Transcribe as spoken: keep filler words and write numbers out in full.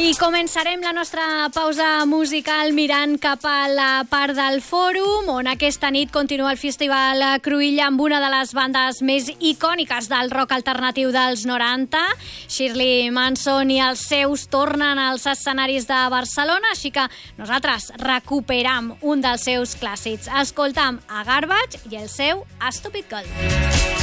I començarem la nostra pausa musical mirant cap a la part del fòrum, on aquesta nit continua el Festival Cruïlla amb una de les bandes més icòniques del rock alternatiu dels noranta. Shirley Manson i els seus tornen als escenaris de Barcelona, així que nosaltres recuperam un dels seus clàssics. Escoltam a Garbage i el seu Stupid Girl.